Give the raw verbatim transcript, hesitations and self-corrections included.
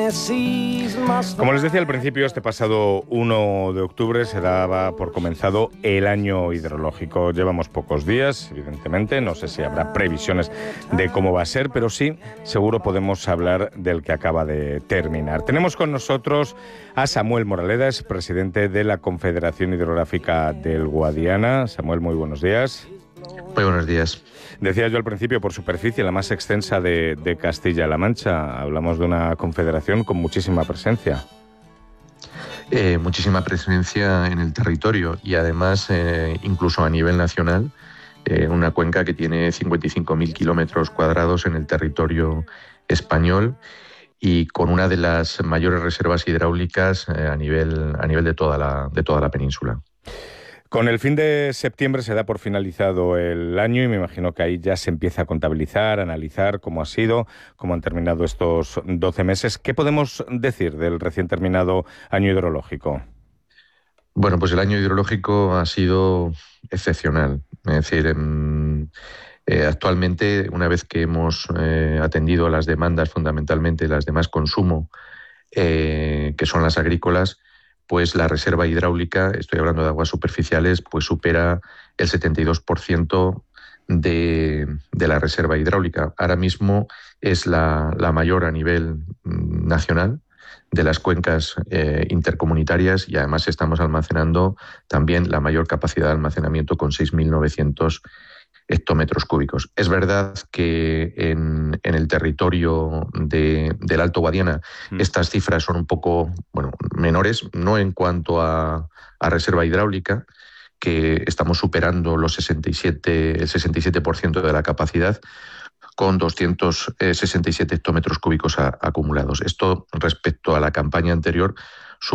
Como les decía al principio, este pasado uno de octubre se daba por comenzado el año hidrológico. Llevamos pocos días, evidentemente, no sé si habrá previsiones de cómo va a ser, pero sí, seguro podemos hablar del que acaba de terminar. Tenemos con nosotros a Samuel Moraleda, es presidente de la Confederación Hidrográfica del Guadiana. Samuel, muy buenos días. Muy buenos días. Decía yo al principio, por superficie, la más extensa de, de Castilla-La Mancha. Hablamos de una confederación con muchísima presencia. Eh, muchísima presencia en el territorio y además, eh, incluso a nivel nacional, eh, una cuenca que tiene cincuenta y cinco mil kilómetros cuadrados en el territorio español y con una de las mayores reservas hidráulicas eh, a nivel, a nivel de toda la, de toda la península. Con el fin de septiembre se da por finalizado el año y me imagino que ahí ya se empieza a contabilizar, a analizar cómo ha sido, cómo han terminado estos doce meses. ¿Qué podemos decir del recién terminado año hidrológico? Bueno, pues el año hidrológico ha sido excepcional. Es decir, eh, eh, actualmente, una vez que hemos eh, atendido las demandas, fundamentalmente las de más consumo, eh, que son las agrícolas, pues la reserva hidráulica, estoy hablando de aguas superficiales, pues supera el setenta y dos por ciento de, de la reserva hidráulica. Ahora mismo es la, la mayor a nivel nacional de las cuencas eh, intercomunitarias y además estamos almacenando también la mayor capacidad de almacenamiento con seis mil novecientos hectómetros cúbicos. Es verdad que en, en el territorio de, del Alto Guadiana mm. estas cifras son un poco bueno, menores, no en cuanto a, a reserva hidráulica, que estamos superando los sesenta y siete, el sesenta y siete por ciento de la capacidad, con doscientos sesenta y siete hectómetros cúbicos a, acumulados. Esto respecto a la campaña anterior